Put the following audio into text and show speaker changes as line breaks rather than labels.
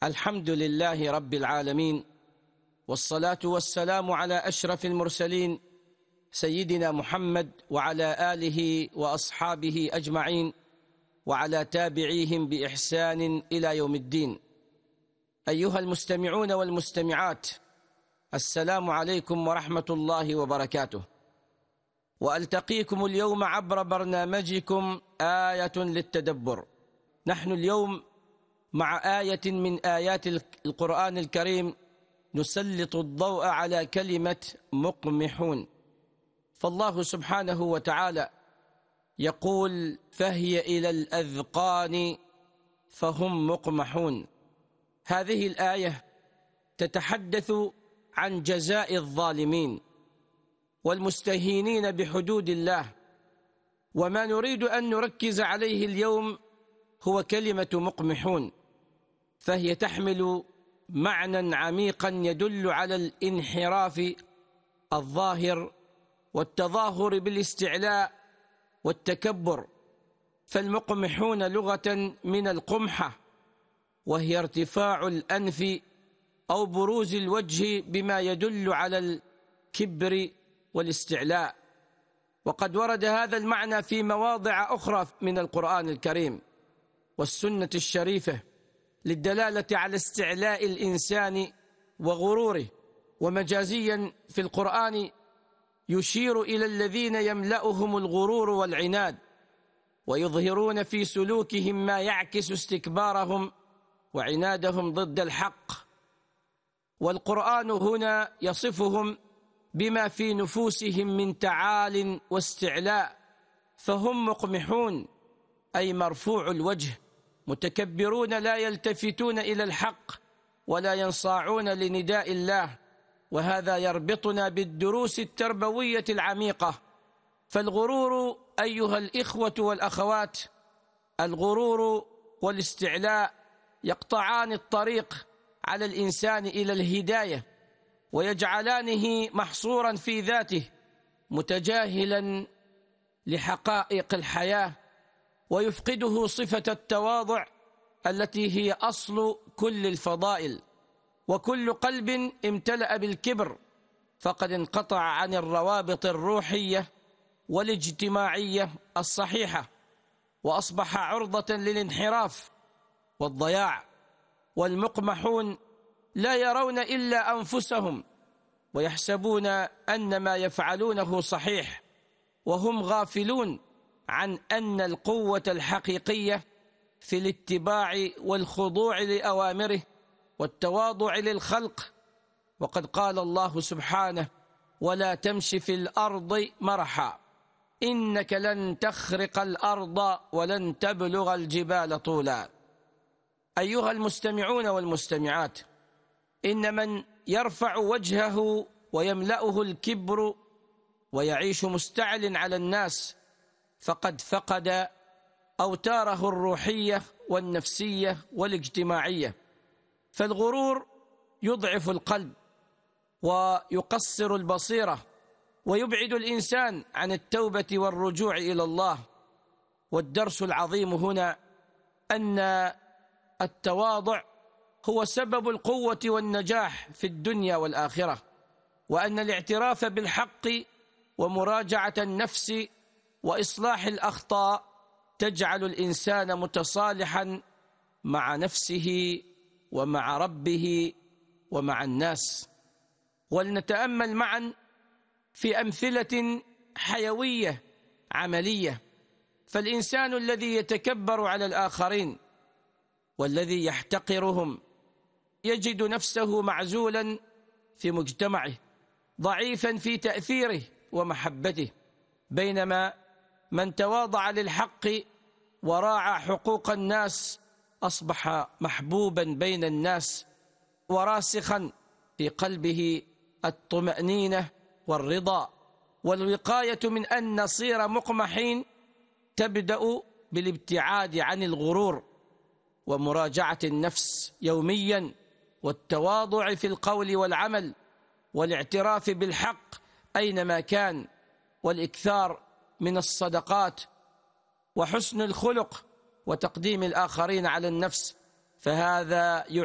الحمد لله رب العالمين، والصلاة والسلام على أشرف المرسلين سيدنا محمد وعلى آله وأصحابه أجمعين وعلى تابعيهم بإحسان إلى يوم الدين. أيها المستمعون والمستمعات، السلام عليكم ورحمة الله وبركاته، وألتقيكم اليوم عبر برنامجكم آية للتدبر. نحن اليوم مع آية من آيات القرآن الكريم نسلط الضوء على كلمة مقمحون. فالله سبحانه وتعالى يقول: فهي إلى الأذقان فهم مقمحون. هذه الآية تتحدث عن جزاء الظالمين والمستهينين بحدود الله، وما نريد أن نركز عليه اليوم هو كلمة مقمحون، فهي تحمل معنى عميقا يدل على الانحراف الظاهر والتظاهر بالاستعلاء والتكبر. فالمقمحون لغة من القمحة، وهي ارتفاع الأنف أو بروز الوجه بما يدل على الكبر والاستعلاء. وقد ورد هذا المعنى في مواضع أخرى من القرآن الكريم والسنة الشريفة للدلالة على استعلاء الإنسان وغروره. ومجازيا في القرآن يشير إلى الذين يملأهم الغرور والعناد ويظهرون في سلوكهم ما يعكس استكبارهم وعنادهم ضد الحق. والقرآن هنا يصفهم بما في نفوسهم من تعال واستعلاء، فهم مقمحون أي مرفوع الوجه، متكبرون لا يلتفتون إلى الحق ولا ينصاعون لنداء الله. وهذا يربطنا بالدروس التربوية العميقة. فالغرور أيها الإخوة والأخوات، الغرور والاستعلاء يقطعان الطريق على الإنسان إلى الهداية، ويجعلانه محصورا في ذاته متجاهلا لحقائق الحياة، ويفقده صفة التواضع التي هي أصل كل الفضائل. وكل قلب امتلأ بالكبر فقد انقطع عن الروابط الروحية والاجتماعية الصحيحة، وأصبح عرضة للانحراف والضياع. والمقمحون لا يرون إلا أنفسهم ويحسبون أن ما يفعلونه صحيح، وهم غافلون عن أن القوة الحقيقية في الاتباع والخضوع لأوامره والتواضع للخلق. وقد قال الله سبحانه: ولا تمش في الأرض مرحا إنك لن تخرق الأرض ولن تبلغ الجبال طولا. أيها المستمعون والمستمعات، إن من يرفع وجهه ويملأه الكبر ويعيش مستعل على الناس فقد فقد أوتاره الروحية والنفسية والاجتماعية. فالغرور يضعف القلب ويقصر البصيرة ويبعد الإنسان عن التوبة والرجوع إلى الله. والدرس العظيم هنا أن التواضع هو سبب القوة والنجاح في الدنيا والآخرة، وأن الاعتراف بالحق ومراجعة النفس وإصلاح الأخطاء تجعل الإنسان متصالحا مع نفسه ومع ربه ومع الناس. ولنتأمل معا في أمثلة حيوية عملية. فالإنسان الذي يتكبر على الآخرين والذي يحتقرهم يجد نفسه معزولا في مجتمعه، ضعيفا في تأثيره ومحبته، بينما من تواضع للحق وراعى حقوق الناس أصبح محبوبا بين الناس، وراسخا في قلبه الطمأنينة والرضا. والوقاية من أن نصير مقمحين تبدأ بالابتعاد عن الغرور ومراجعة النفس يوميا، والتواضع في القول والعمل، والاعتراف بالحق أينما كان، والإكثار من الصدقات وحسن الخلق وتقديم الآخرين على النفس. فهذا